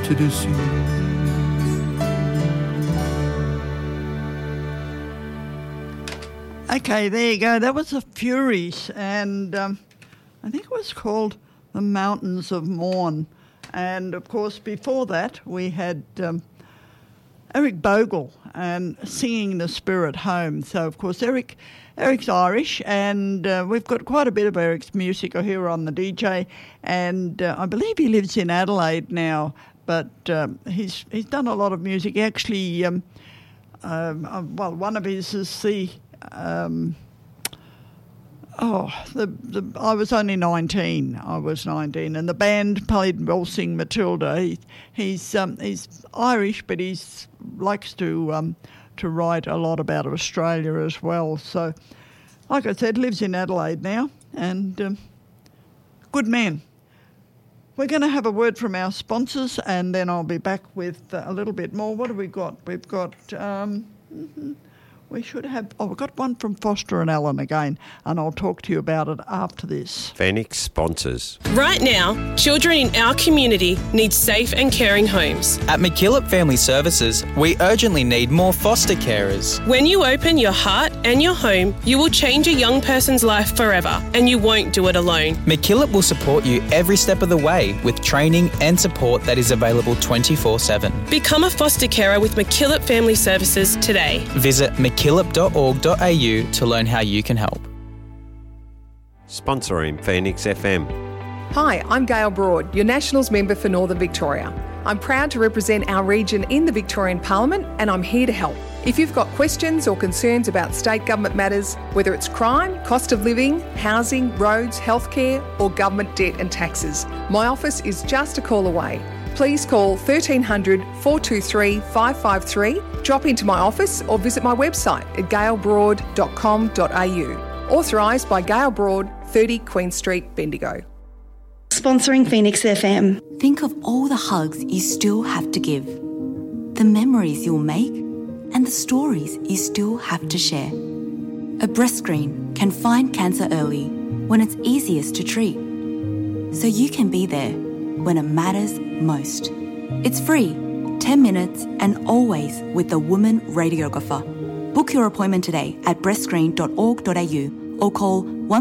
monte dessus. Okay, there you go. That was the Furies, and I think it was called The Mountains of Morn. And, of course, before that, we had Eric Bogle and Singing the Spirit Home. So, of course, Eric's Irish, and we've got quite a bit of Eric's music here on the DJ, and I believe he lives in Adelaide now, but he's done a lot of music. He actually, one of his is I was only 19. I was 19, and the band played Waltzing Matilda. He's Irish, but he likes to write a lot about Australia as well. So, like I said, lives in Adelaide now, and good man. We're going to have a word from our sponsors, and then I'll be back with a little bit more. What have we got? We've got. We should have... we've got one from Foster and Allen again, and I'll talk to you about it after this. Phoenix sponsors. Right now, children in our community need safe and caring homes. At McKillop Family Services, we urgently need more foster carers. When you open your heart and your home, you will change a young person's life forever, and you won't do it alone. McKillop will support you every step of the way with training and support that is available 24/7. Become a foster carer with McKillop Family Services today. Visit mckillop.org.au to learn how you can help. Sponsoring Phoenix FM. Hi, I'm Gail Broad, your Nationals member for Northern Victoria. I'm proud to represent our region in the Victorian Parliament, and I'm here to help. If you've got questions or concerns about state government matters, whether it's crime, cost of living, housing, roads, healthcare, or government debt and taxes, my office is just a call away. Please call 1300 423 553, drop into my office or visit my website at gailbroad.com.au. Authorised by Gail Broad, 30 Queen Street, Bendigo. Sponsoring Phoenix FM. Think of all the hugs you still have to give, the memories you'll make, and the stories you still have to share. A breast screen can find cancer early when it's easiest to treat, so you can be there when it matters most. It's free, 10 minutes, and always with a woman radiographer. Book your appointment today at breastscreen.org.au or call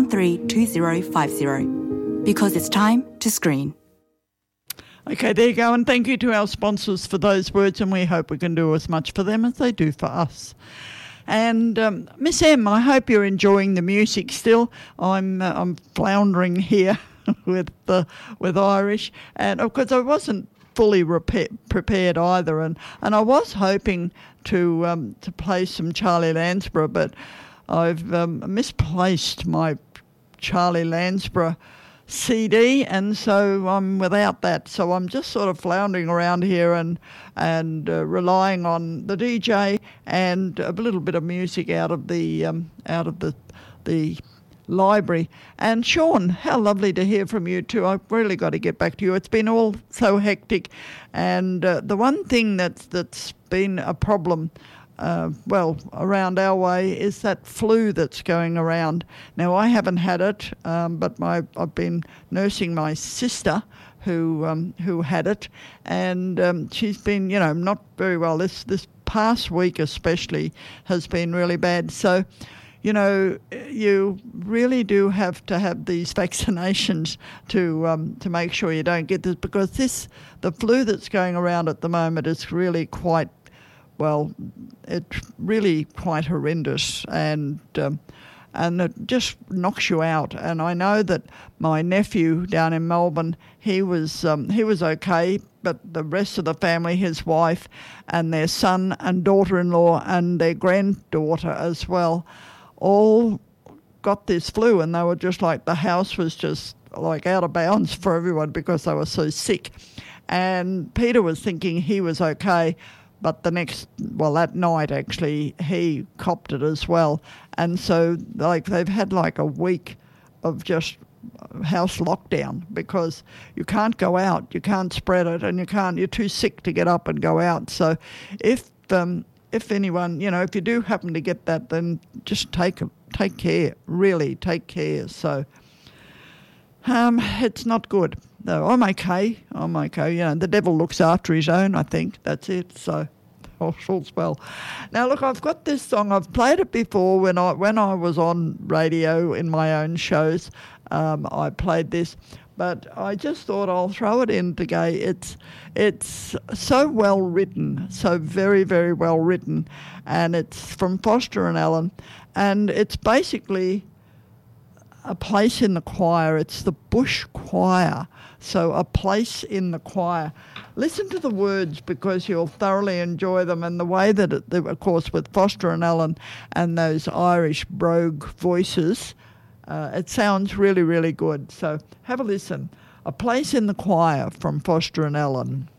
132050 because it's time to screen. Okay, there you go, and thank you to our sponsors for those words, and we hope we can do as much for them as they do for us. And Miss M, I hope you're enjoying the music still. I'm floundering here with Irish, and of course I wasn't fully prepared either, and I was hoping to play some Charlie Lansborough, but I've misplaced my Charlie Lansborough CD, and so I'm without that. So I'm just sort of floundering around here and relying on the DJ and a little bit of music out of the library. And Sean, how lovely to hear from you too. I've really got to get back to you. It's been all so hectic, and the one thing that's been a problem around our way is that flu that's going around. Now, I haven't had it, but I've been nursing my sister who had it, and she's been, not very well. This past week especially has been really bad. So, you really do have to have these vaccinations to make sure you don't get this, because the flu that's going around at the moment is really quite, it's really quite horrendous, and it just knocks you out. And I know that my nephew down in Melbourne, he was okay, but the rest of the family, his wife and their son and daughter-in-law and their granddaughter as well, all got this flu, and they were just like, the house was just like out of bounds for everyone because they were so sick. And Peter was thinking he was okay, but that night actually he copped it as well. And so they've had a week of just house lockdown because you can't go out, you can't spread it, and you're too sick to get up and go out. So if anyone, if you do happen to get that, then just take care, really take care. So it's not good. No, I'm okay. You know, the devil looks after his own, I think. That's it. So all's well. Now, look, I've got this song. I've played it before when I was on radio in my own shows. I played this, but I just thought I'll throw it in today. It's so well written, so very, very well written, and it's from Foster and Allen, and it's basically a place in the choir. It's the Bush Choir, so a place in the choir. Listen to the words because you'll thoroughly enjoy them, and the way that, of course, with Foster and Allen and those Irish brogue voices, it sounds really, really good. So have a listen. A Place in the Choir from Foster and Allen.